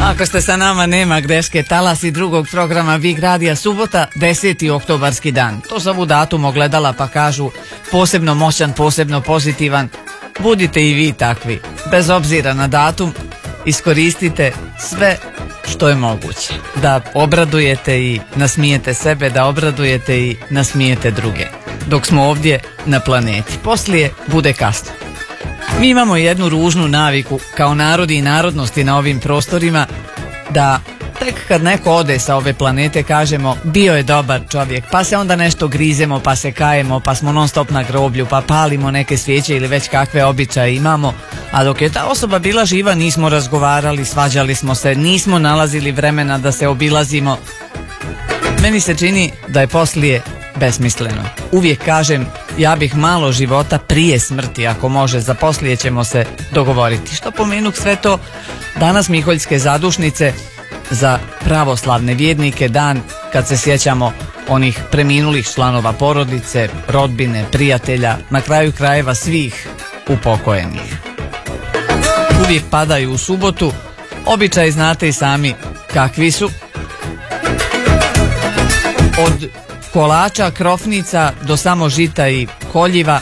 Ako ste sa nama, nema greške. Talasi drugog programa Big Radija, subota, 10. oktobarski dan. To zovu datum ogledala pa kažu posebno moćan, posebno pozitivan. Budite i vi takvi. Bez obzira na datum, iskoristite sve što je moguće. Da obradujete i nasmijete sebe, da obradujete i nasmijete druge. Dok smo ovdje na planeti. Poslije bude kasno. Mi imamo jednu ružnu naviku kao narodi i narodnosti na ovim prostorima da tek kad neko ode sa ove planete kažemo bio je dobar čovjek, pa se onda nešto grizemo, pa se kajemo, pa smo non stop na groblju, pa palimo neke svijeće ili već kakve običaje imamo, a dok je ta osoba bila živa nismo razgovarali, svađali smo se, nismo nalazili vremena da se obilazimo. Meni se čini da je poslije besmisleno. Uvijek kažem, ja bih malo života prije smrti, ako može, za poslije ćemo se dogovoriti. Što pomenuh sve to, danas Miholjske zadušnice za pravoslavne vjernike, dan kad se sjećamo onih preminulih članova porodice, rodbine, prijatelja, na kraju krajeva svih upokojenih. Uvijek padaju u subotu, običaji znate i sami kakvi su. Od kolača, krofnica do samo žita i koljiva.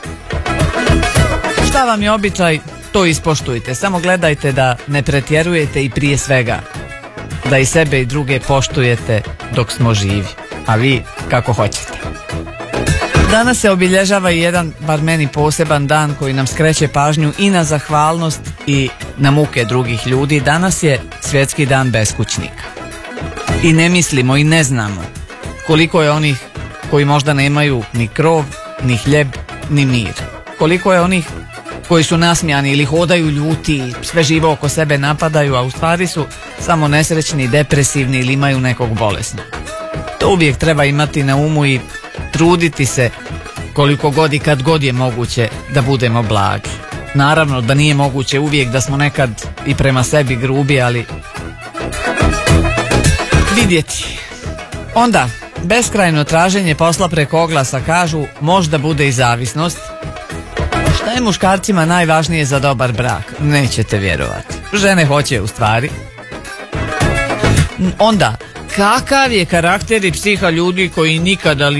Šta vam je običaj, to ispoštujte. Samo gledajte da ne pretjerujete i prije svega da i sebe i druge poštujete dok smo živi. A vi kako hoćete. Danas se obilježava i jedan, bar meni poseban dan koji nam skreće pažnju i na zahvalnost i na muke drugih ljudi. Danas je Svjetski dan beskućnika. I ne mislimo i ne znamo koliko je onih koji možda nemaju ni krov, ni hljeb, ni mir. Koliko je onih koji su nasmijani ili hodaju ljuti, sve živo oko sebe napadaju, a u stvari su samo nesrećni, depresivni ili imaju nekog bolesnog. To uvijek treba imati na umu i truditi se koliko god i kad god je moguće da budemo blagi. Naravno da nije moguće uvijek, da smo nekad i prema sebi grubi, ali vidjeti. Onda, beskrajno traženje posla preko oglasa, kažu, možda bude i zavisnost. Šta je muškarcima najvažnije za dobar brak? Nećete vjerovati. Žene hoće u stvari. Onda, kakav je karakter i psiha ljudi koji nikada